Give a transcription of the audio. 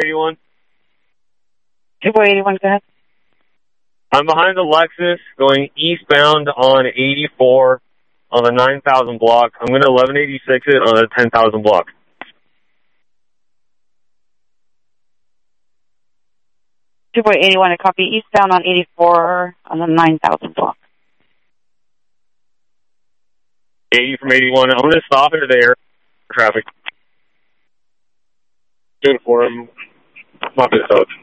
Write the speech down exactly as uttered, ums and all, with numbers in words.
eighty-one. two four eighty-one, go ahead. I'm behind the Lexus going eastbound on eighty-four on the nine thousand block. I'm going to eleven eighty-six it on the ten thousand block. two four eighty-one, a copy. Eastbound on eighty-four on the nine thousand block. eighty from eighty-one. I'm going to stop into the air traffic. Doing for him. Not this out.